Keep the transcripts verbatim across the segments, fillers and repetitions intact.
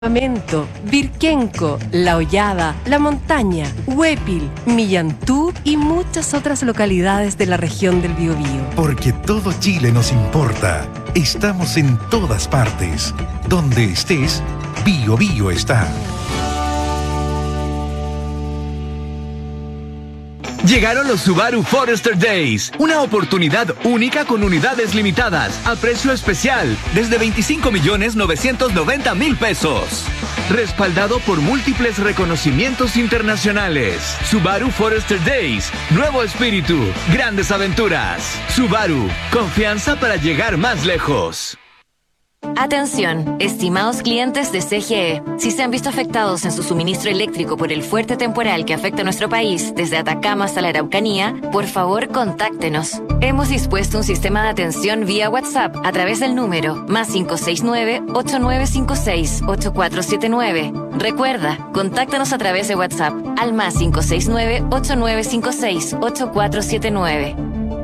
Campamento, Virquenco, La Hollada, La Montaña, Huépil, Millantú y muchas otras localidades de la región del Biobío. Porque todo Chile nos importa. Estamos en todas partes. Donde estés, Biobío está. Llegaron los Subaru Forester Days, una oportunidad única con unidades limitadas, a precio especial, desde veinticinco millones novecientos noventa mil pesos. Respaldado por múltiples reconocimientos internacionales. Subaru Forester Days, nuevo espíritu, grandes aventuras. Subaru, confianza para llegar más lejos. Atención, estimados clientes de C G E. Si se han visto afectados en su suministro eléctrico por el fuerte temporal que afecta a nuestro país, desde Atacama hasta la Araucanía, por favor contáctenos. Hemos dispuesto un sistema de atención vía WhatsApp a través del número más cinco seis nueve, ocho nueve cinco seis, ocho cuatro siete nueve. Recuerda, contáctanos a través de WhatsApp al más cinco seis nueve, ocho nueve cinco seis, ocho cuatro siete nueve.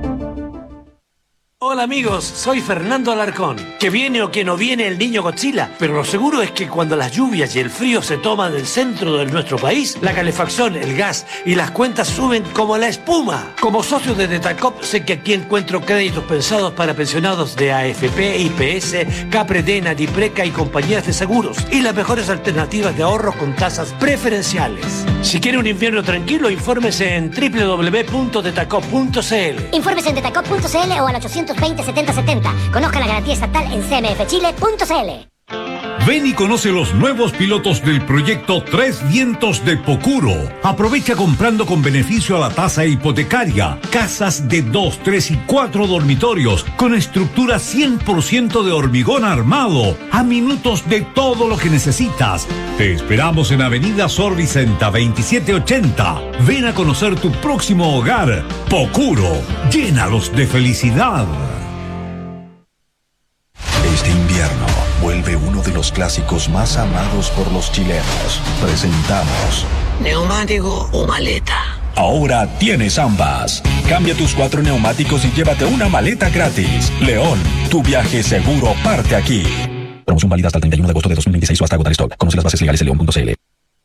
Hola amigos, soy Fernando Alarcón. Que viene o que no viene el niño Godzilla, pero lo seguro es que cuando las lluvias y el frío se toman del centro de nuestro país, la calefacción, el gas y las cuentas suben como la espuma. Como socio de Detacop sé que aquí encuentro créditos pensados para pensionados de A F P, I P S, Capredena, Dipreca y compañías de seguros y las mejores alternativas de ahorro con tasas preferenciales. Si quiere un invierno tranquilo, infórmese en doble u doble u doble u punto detacop punto c l. Infórmese en detacop punto c l o al ochocientos veinte, setenta setenta. Conozca la garantía estatal en c m f chile punto c l. Ven y conoce los nuevos pilotos del proyecto Tres Vientos de Pocuro. Aprovecha comprando con beneficio a la tasa hipotecaria. Casas de dos, tres y cuatro dormitorios con estructura cien por ciento de hormigón armado. A minutos de todo lo que necesitas. Te esperamos en Avenida Sor Vicenta veintisiete ochenta. Ven a conocer tu próximo hogar. Pocuro. Llénalos de felicidad. Este invierno vuelve uno de los clásicos más amados por los chilenos. Presentamos ¿neumático o maleta? Ahora tienes ambas. Cambia tus cuatro neumáticos y llévate una maleta gratis. León, tu viaje seguro parte aquí. Promoción válida hasta el treinta y uno de agosto de dos mil veintiséis o hasta agotar stock. Conoce las bases legales en león punto c l.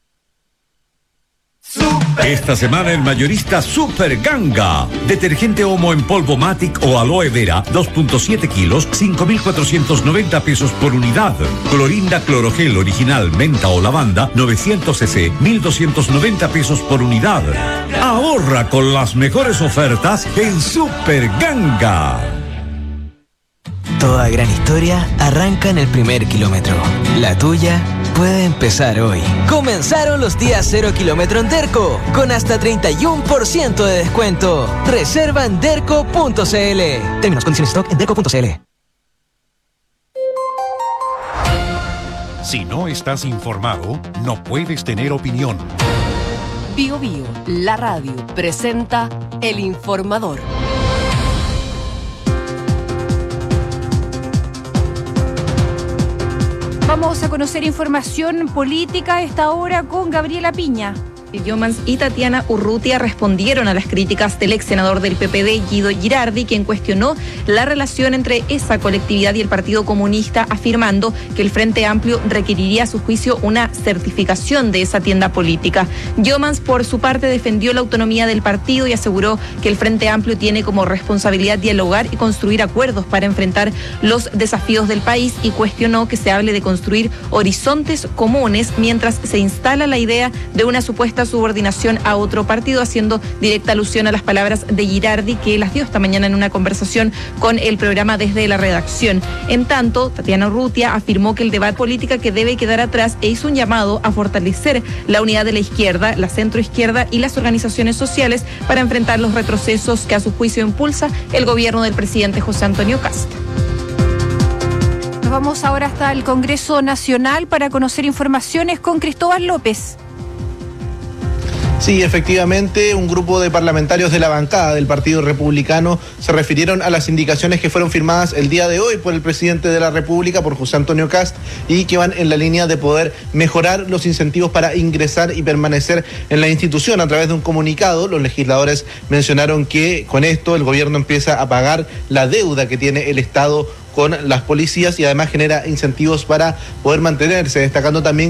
Esta semana el mayorista Super Ganga. Detergente Omo en polvo Matic o Aloe Vera, dos punto siete kilos, cinco mil cuatrocientos noventa pesos por unidad. Clorinda Clorogel original, menta o lavanda, novecientos centilitros, mil doscientos noventa pesos por unidad. Ahorra con las mejores ofertas en Super Ganga. Toda gran historia arranca en el primer kilómetro. La tuya puede empezar hoy. Comenzaron los días cero kilómetro en Derco, con hasta treinta y uno por ciento de descuento. Reserva en derco punto c l. Términos, condiciones, stock en derco punto c l. Si no estás informado, no puedes tener opinión. Biobío, la radio, presenta El Informador. Vamos a conocer información política a esta hora con Gabriela Piña. Yomans y Tatiana Urrutia respondieron a las críticas del ex senador del P P D, Guido Girardi, quien cuestionó la relación entre esa colectividad y el Partido Comunista, afirmando que el Frente Amplio requeriría a su juicio una certificación de esa tienda política. Yomans, por su parte, defendió la autonomía del partido y aseguró que el Frente Amplio tiene como responsabilidad dialogar y construir acuerdos para enfrentar los desafíos del país, y cuestionó que se hable de construir horizontes comunes mientras se instala la idea de una supuesta subordinación a otro partido, haciendo directa alusión a las palabras de Girardi, que las dio esta mañana en una conversación con el programa Desde la Redacción. En tanto, Tatiana Urrutia afirmó que el debate político que debe quedar atrás e hizo un llamado a fortalecer la unidad de la izquierda, la centroizquierda y las organizaciones sociales para enfrentar los retrocesos que a su juicio impulsa el gobierno del presidente José Antonio Kast. Nos vamos ahora hasta el Congreso Nacional para conocer informaciones con Cristóbal López. Sí, efectivamente, un grupo de parlamentarios de la bancada del Partido Republicano se refirieron a las indicaciones que fueron firmadas el día de hoy por el presidente de la República, por José Antonio Kast, y que van en la línea de poder mejorar los incentivos para ingresar y permanecer en la institución. A través de un comunicado, los legisladores mencionaron que con esto el gobierno empieza a pagar la deuda que tiene el Estado con las policías y además genera incentivos para poder mantenerse, destacando también